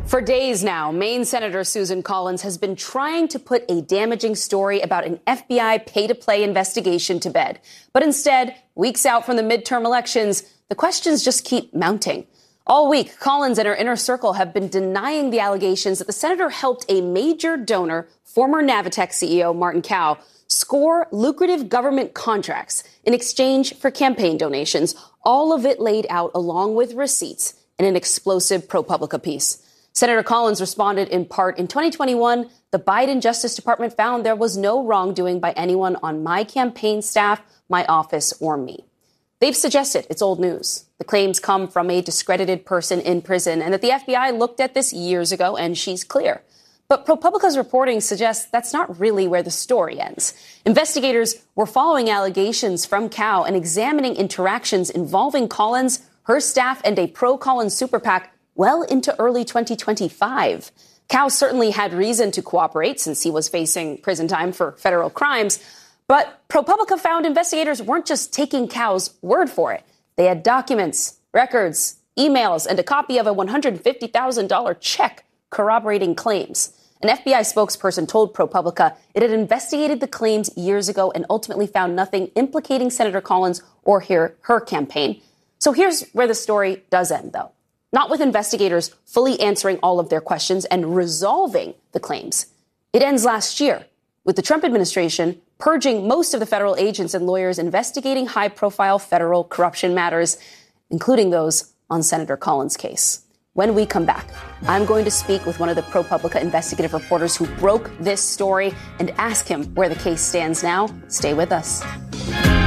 For days now, Maine Senator Susan Collins has been trying to put a damaging story about an FBI pay-to-play investigation to bed. But instead, weeks out from the midterm elections, the questions just keep mounting. All week, Collins and her inner circle have been denying the allegations that the senator helped a major donor, former Navitec CEO Martin Kao, score lucrative government contracts in exchange for campaign donations, all of it laid out along with receipts in an explosive ProPublica piece. Senator Collins responded in part, in 2021, the Biden Justice Department found there was no wrongdoing by anyone on my campaign staff, my office, or me. They've suggested it's old news. The claims come from a discredited person in prison and that the FBI looked at this years ago and she's clear. But ProPublica's reporting suggests that's not really where the story ends. Investigators were following allegations from Kao and examining interactions involving Collins, her staff, and a pro-Collins super PAC well into early 2025. Kao certainly had reason to cooperate since he was facing prison time for federal crimes. But ProPublica found investigators weren't just taking Kao's word for it. They had documents, records, emails, and a copy of a $150,000 check corroborating claims. An FBI spokesperson told ProPublica it had investigated the claims years ago and ultimately found nothing implicating Senator Collins or her campaign. So here's where the story does end, though. Not with investigators fully answering all of their questions and resolving the claims. It ends last year with the Trump administration purging most of the federal agents and lawyers investigating high-profile federal corruption matters, including those on Senator Collins' case. When we come back, I'm going to speak with one of the ProPublica investigative reporters who broke this story and ask him where the case stands now. Stay with us.